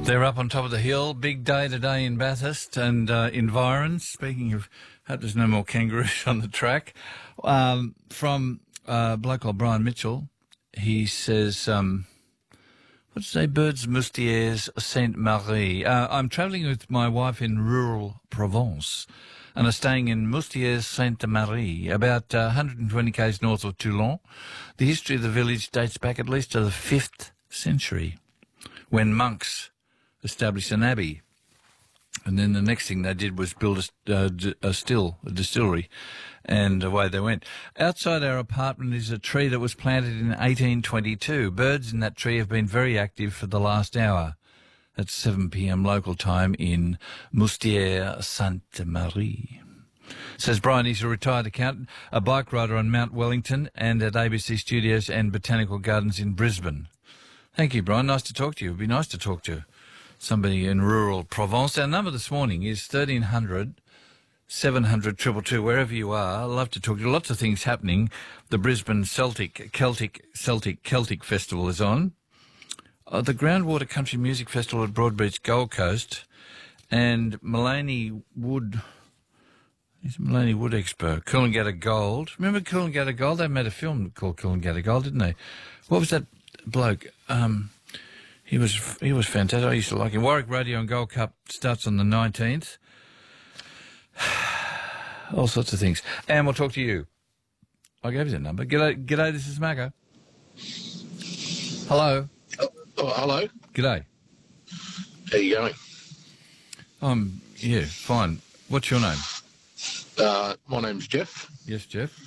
They're up on top of the hill. Big day today in Bathurst and environs. Speaking of, hope there's no more kangaroos on the track. From a bloke called Brian Mitchell, he says, what's it say, Birds Moustiers Sainte-Marie. I'm travelling with my wife in rural Provence and are staying in Moustiers Sainte-Marie, about 120 k's north of Toulon. The history of the village dates back at least to the 5th century, when monks established an abbey. And then the next thing they did was build a distillery, and away they went. Outside our apartment is a tree that was planted in 1822. Birds in that tree have been very active for the last hour. At 7 p.m. local time in Moustiers Sainte-Marie. Says Brian, he's a retired accountant, a bike rider on Mount Wellington and at ABC Studios and Botanical Gardens in Brisbane. Thank you, Brian. Nice to talk to you. It would be nice to talk to somebody in rural Provence. Our number this morning is 1300 700 222, wherever you are. I'd love to talk to you. Lots of things happening. The Brisbane Celtic Festival is on. The Groundwater Country Music Festival at Broadbeach, Gold Coast, and Mullany Wood Expo, Coolangatta Gold. Remember Coolangatta Gold? They made a film called Coolangatta Gold, didn't they? What was that bloke? He was fantastic. I used to like him. Warwick Radio and Gold Cup starts on the 19th. All sorts of things. And we'll talk to you. I gave you the number. G'day, this is Marco. Hello. Oh, hello. G'day. How you going? Yeah, fine. What's your name? My name's Jeff. Yes, Jeff.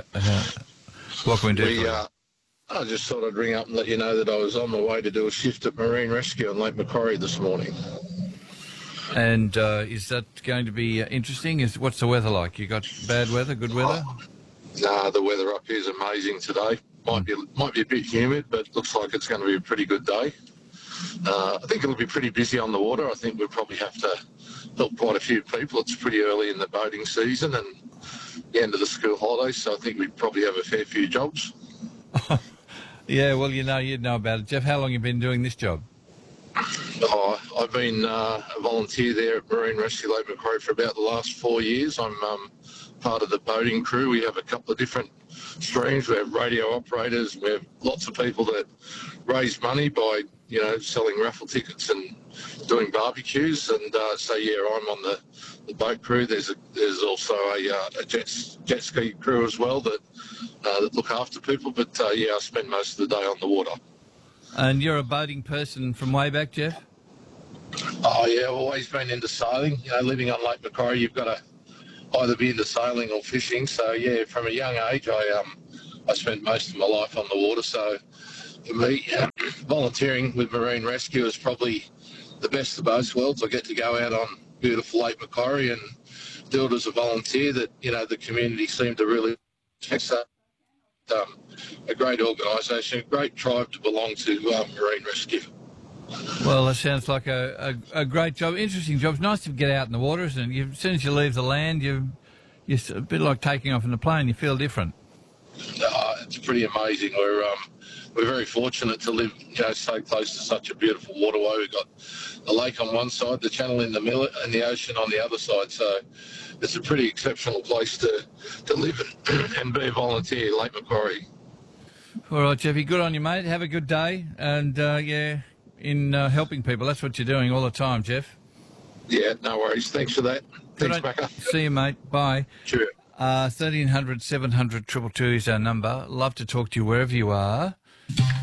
What can we do for you? I just thought I'd ring up and let you know that I was on my way to do a shift at Marine Rescue on Lake Macquarie this morning. And is that going to be interesting? What's the weather like? You got bad weather, good weather? Nah, the weather up here is amazing today. Might be a bit humid, but looks like it's going to be a pretty good day. I think it'll be pretty busy on the water. I think we'll probably have to help quite a few people. It's pretty early in the boating season and the end of the school holidays, so I think we'd probably have a fair few jobs. Yeah, well, you'd know about it. Jeff, how long have you been doing this job? I've been a volunteer there at Marine Rescue Lake Macquarie for about the last 4 years. I'm part of the boating crew. We have a couple of different streams. We have radio operators. We have lots of people that raise money by, selling raffle tickets and doing barbecues. And so, yeah, I'm on the boat crew. There's also a jet ski crew as well that look after people. But, I spend most of the day on the water. And you're a boating person from way back, Jeff? Oh, yeah, I've always been into sailing. Living on Lake Macquarie, you've got to either be into sailing or fishing. So, yeah, from a young age, I spent most of my life on the water. So, for me, volunteering with Marine Rescue is probably the best of both worlds. I get to go out on beautiful Lake Macquarie and do it as a volunteer that, the community seem to really respect. So, a great organisation, a great tribe to belong to, Marine Rescue. Well, that sounds like a great job, interesting job. It's nice to get out in the water, isn't it? As soon as you leave the land, you're a bit like taking off in a plane. You feel different. It's pretty amazing. We're very fortunate to live, so close to such a beautiful waterway. We've got the lake on one side, the channel in the middle, and the ocean on the other side. So it's a pretty exceptional place to live and be a volunteer, Lake Macquarie. All right, Jeffy, good on you, mate. Have a good day. And, in helping people, that's what you're doing all the time, Jeff. Yeah, no worries. Thanks for that. Thanks, Macca. See you, mate. Bye. Cheerio. 1300 700 222 is our number. Love to talk to you wherever you are.